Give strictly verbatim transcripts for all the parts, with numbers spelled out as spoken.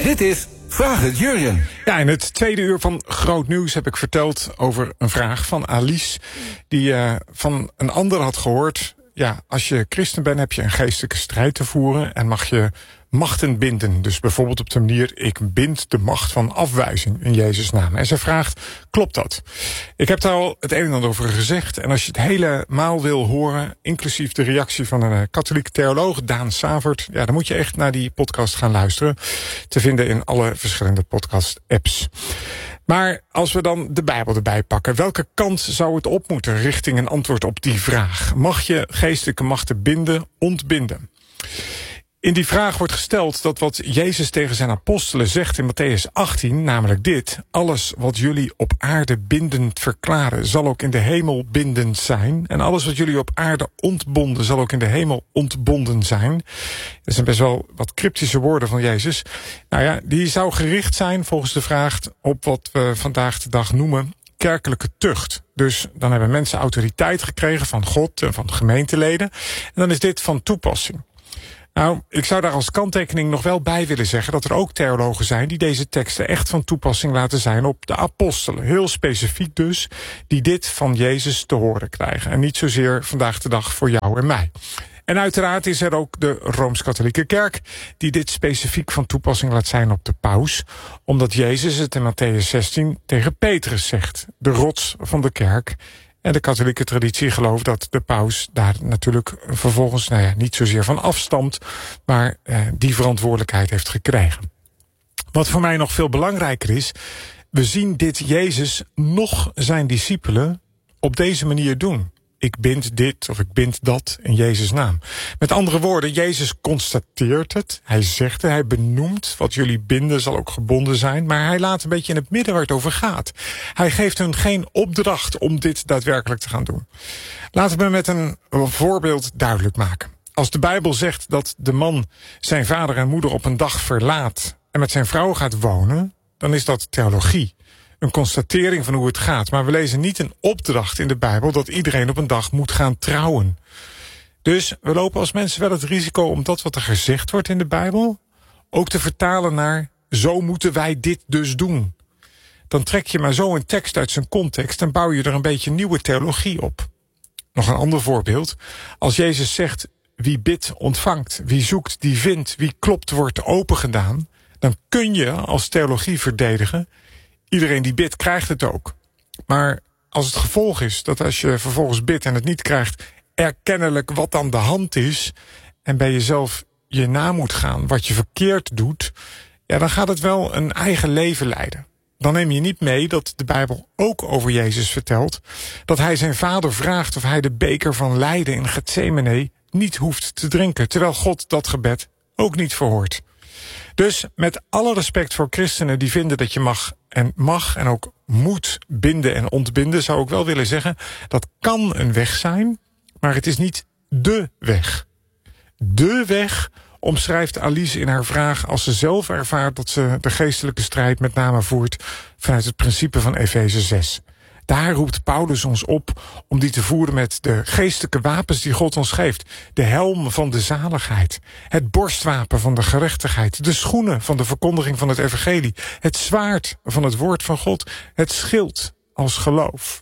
Dit is Vraag het Jurjen. Ja, in het tweede uur van Groot Nieuws heb ik verteld over een vraag van Alice, die uh, van een ander had gehoord. Ja, als je christen bent heb je een geestelijke strijd te voeren en mag je machten binden. Dus bijvoorbeeld op de manier, ik bind de macht van afwijzing in Jezus' naam. En ze vraagt, klopt dat? Ik heb daar al het een en ander over gezegd. En als je het helemaal wil horen, inclusief de reactie van een katholieke theoloog, Daan Savert, ja, dan moet je echt naar die podcast gaan luisteren. Te vinden in alle verschillende podcast-apps. Maar als we dan de Bijbel erbij pakken, welke kant zou het op moeten richting een antwoord op die vraag? Mag je geestelijke machten binden, ontbinden? In die vraag wordt gesteld dat wat Jezus tegen zijn apostelen zegt in Mattheüs achttien, namelijk dit: alles wat jullie op aarde bindend verklaren, zal ook in de hemel bindend zijn. En alles wat jullie op aarde ontbonden, zal ook in de hemel ontbonden zijn. Dat zijn best wel wat cryptische woorden van Jezus. Nou ja, die zou gericht zijn volgens de vraag op wat we vandaag de dag noemen kerkelijke tucht. Dus dan hebben mensen autoriteit gekregen van God en van gemeenteleden. En dan is dit van toepassing. Nou, ik zou daar als kanttekening nog wel bij willen zeggen dat er ook theologen zijn die deze teksten echt van toepassing laten zijn op de apostelen. Heel specifiek dus, die dit van Jezus te horen krijgen. En niet zozeer vandaag de dag voor jou en mij. En uiteraard is er ook de Rooms-Katholieke Kerk die dit specifiek van toepassing laat zijn op de paus. Omdat Jezus het in Mattheüs zestien tegen Petrus zegt, de rots van de kerk. En de katholieke traditie gelooft dat de paus daar natuurlijk vervolgens nou ja, niet zozeer van afstamt, maar eh, die verantwoordelijkheid heeft gekregen. Wat voor mij nog veel belangrijker is, we zien dit Jezus nog zijn discipelen op deze manier doen. Ik bind dit of ik bind dat in Jezus' naam. Met andere woorden, Jezus constateert het. Hij zegt het, hij benoemt wat jullie binden zal ook gebonden zijn. Maar hij laat een beetje in het midden waar het over gaat. Hij geeft hun geen opdracht om dit daadwerkelijk te gaan doen. Laten we met een voorbeeld duidelijk maken. Als de Bijbel zegt dat de man zijn vader en moeder op een dag verlaat en met zijn vrouw gaat wonen, dan is dat theologie. Een constatering van hoe het gaat. Maar we lezen niet een opdracht in de Bijbel dat iedereen op een dag moet gaan trouwen. Dus we lopen als mensen wel het risico om dat wat er gezegd wordt in de Bijbel ook te vertalen naar zo moeten wij dit dus doen. Dan trek je maar zo een tekst uit zijn context en bouw je er een beetje nieuwe theologie op. Nog een ander voorbeeld. Als Jezus zegt wie bidt ontvangt, wie zoekt die vindt, wie klopt wordt opengedaan, dan kun je als theologie verdedigen, iedereen die bidt, krijgt het ook. Maar als het gevolg is dat als je vervolgens bidt en het niet krijgt, er kennelijk wat dan de hand is en bij jezelf je na moet gaan wat je verkeerd doet, ja, dan gaat het wel een eigen leven leiden. Dan neem je niet mee dat de Bijbel ook over Jezus vertelt dat hij zijn vader vraagt of hij de beker van lijden in Getsemane niet hoeft te drinken, terwijl God dat gebed ook niet verhoort. Dus met alle respect voor christenen die vinden dat je mag en mag en ook moet binden en ontbinden, zou ik wel willen zeggen, dat kan een weg zijn, maar het is niet dé weg. De weg omschrijft Alice in haar vraag als ze zelf ervaart dat ze de geestelijke strijd met name voert vanuit het principe van Efeze zes. Daar roept Paulus ons op om die te voeren met de geestelijke wapens die God ons geeft. De helm van de zaligheid, het borstwapen van de gerechtigheid, de schoenen van de verkondiging van het evangelie, het zwaard van het woord van God, het schild als geloof.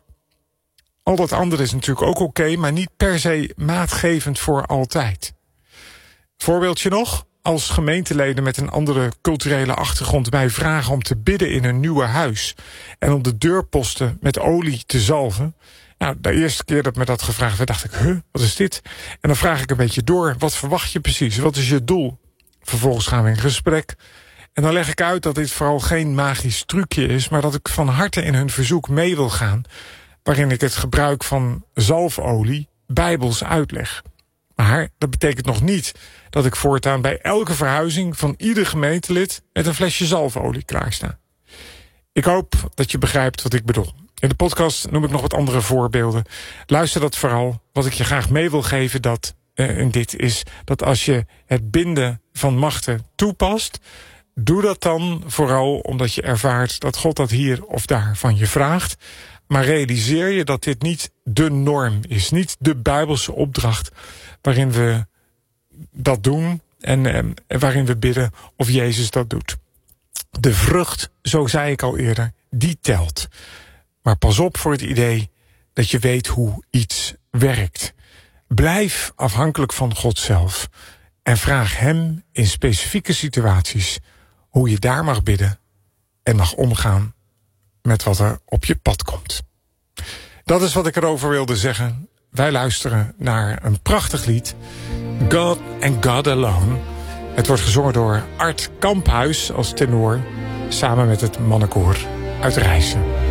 Al dat andere is natuurlijk ook oké, okay, maar niet per se maatgevend voor altijd. Voorbeeldje nog? Als gemeenteleden met een andere culturele achtergrond mij vragen om te bidden in een nieuwe huis en om de deurposten met olie te zalven. Nou, de eerste keer dat me dat gevraagd werd, dacht ik, huh, wat is dit? En dan vraag ik een beetje door, wat verwacht je precies? Wat is je doel? Vervolgens gaan we in gesprek. En dan leg ik uit dat dit vooral geen magisch trucje is, maar dat ik van harte in hun verzoek mee wil gaan, waarin ik het gebruik van zalfolie bijbels uitleg. Maar dat betekent nog niet dat ik voortaan bij elke verhuizing van ieder gemeentelid met een flesje zalfolie klaarsta. Ik hoop dat je begrijpt wat ik bedoel. In de podcast noem ik nog wat andere voorbeelden. Luister dat vooral. Wat ik je graag mee wil geven dat, uh, in dit is dat als je het binden van machten toepast, doe dat dan vooral omdat je ervaart dat God dat hier of daar van je vraagt. Maar realiseer je dat dit niet de norm is. Niet de Bijbelse opdracht waarin we dat doen en, en waarin we bidden of Jezus dat doet. De vrucht, zo zei ik al eerder, die telt. Maar pas op voor het idee dat je weet hoe iets werkt. Blijf afhankelijk van God zelf. En vraag hem in specifieke situaties hoe je daar mag bidden en mag omgaan met wat er op je pad komt. Dat is wat ik erover wilde zeggen. Wij luisteren naar een prachtig lied. God and God Alone. Het wordt gezongen door Art Kamphuis als tenor, samen met het mannenkoor uit Rijssen.